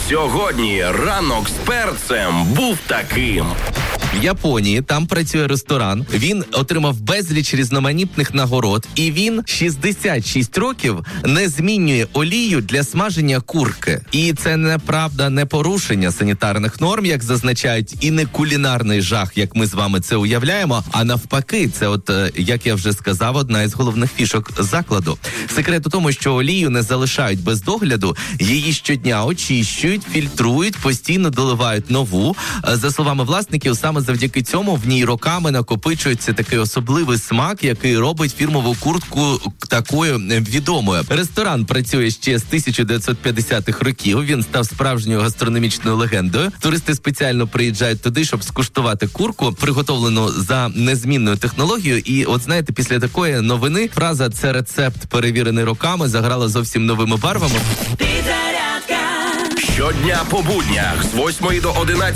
Сьогодні ранок з перцем був таким. В Японії там працює ресторан. Він отримав безліч різноманітних нагород, і він 66 років не змінює олію для смаження курки. І це неправда, не порушення санітарних норм, як зазначають, і не кулінарний жах, як ми з вами це уявляємо, а навпаки, це як я вже сказав, одна із головних фішок закладу. Секрет у тому, що олію не залишають без догляду, її щодня очищують, фільтрують, постійно доливають нову. За словами власників, саме завдяки цьому в ній роками накопичується такий особливий смак, який робить фірмову куртку такою відомою. Ресторан працює ще з 1950-х років. Він став справжньою гастрономічною легендою. Туристи спеціально приїжджають туди, щоб скуштувати курку, приготовлену за незмінною технологією. І от знаєте, після такої новини фраза «це рецепт, перевірений роками» заграла зовсім новими барвами. Щодня по буднях з 8 до 11